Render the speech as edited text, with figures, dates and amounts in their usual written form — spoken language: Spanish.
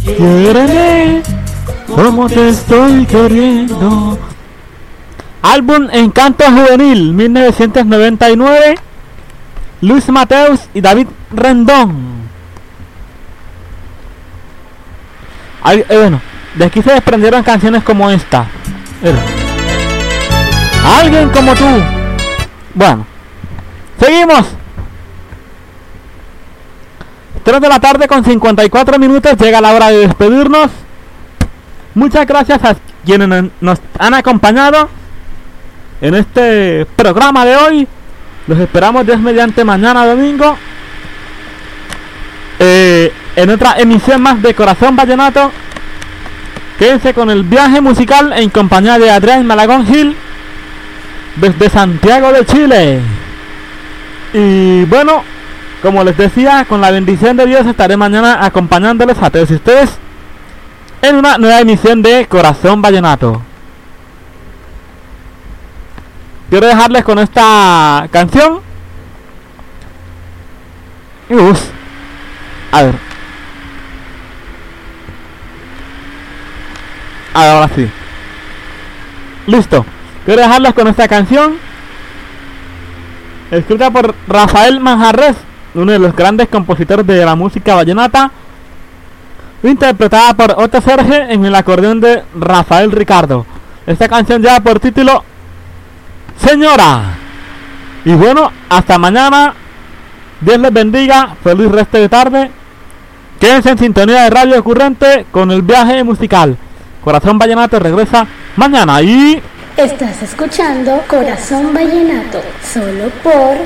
Quiéreme como te estoy queriendo. Álbum Encanto Juvenil, 1999. Luis Mateus y David Rendón. Bueno, de aquí se desprendieron canciones como esta. Alguien como tú. Bueno, seguimos. 3 de la tarde con 54 minutos. Llega la hora de despedirnos. Muchas gracias a quienes nos han acompañado en este programa de hoy. Los esperamos Dios mediante mañana domingo en otra emisión más de Corazón Vallenato. Quédense con el viaje musical en compañía de Adrián Malagón Gil desde Santiago de Chile. Y bueno, como les decía, con la bendición de Dios estaré mañana acompañándoles a todos ustedes en una nueva emisión de Corazón Vallenato. Quiero dejarles con esta canción. A ver. Ahora sí. Listo. Quiero dejarles con esta canción, escrita por Rafael Manjarres, uno de los grandes compositores de la música vallenata, interpretada por Otto Serge en el acordeón de Rafael Ricardo. Esta canción lleva por título Señora. Y bueno, hasta mañana. Dios les bendiga. Feliz resto de tarde. Quédense en sintonía de Radio Ocurrente con el viaje musical. Corazón Vallenato regresa mañana y... Estás escuchando Corazón Vallenato, solo por